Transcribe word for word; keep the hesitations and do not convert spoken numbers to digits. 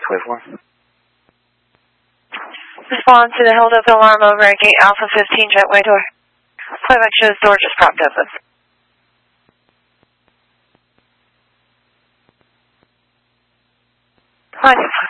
twenty-four. Respond to the held up alarm over at gate Alpha fifteen jetway door. Playback shows door just propped open. Line